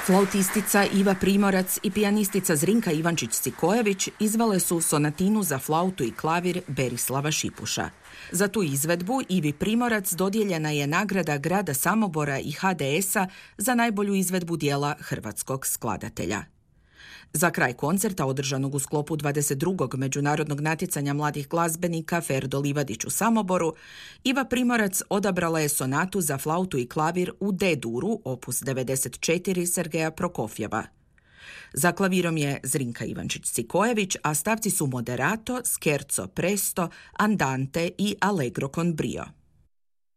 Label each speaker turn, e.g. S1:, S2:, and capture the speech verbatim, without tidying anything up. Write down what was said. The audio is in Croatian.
S1: Flautistica Iva Primorac i pijanistica Zrinka Ivančić-Sikojević izvele su sonatinu za flautu i klavir Berislava Šipuša. Za tu izvedbu Ivi Primorac dodijeljena je nagrada grada Samobora i ha de es-a za najbolju izvedbu dijela hrvatskog skladatelja. Za kraj koncerta, održanog u sklopu dvadeset drugog međunarodnog natjecanja mladih glazbenika Ferdo Livadić u Samoboru, Iva Primorac odabrala je sonatu za flautu i klavir u D-duru, opus devedeset četiri Sergeja Prokofjeva. Za klavirom je Zrinka Ivančić-Sikojević, a stavci su moderato, scherzo presto, andante i allegro con brio.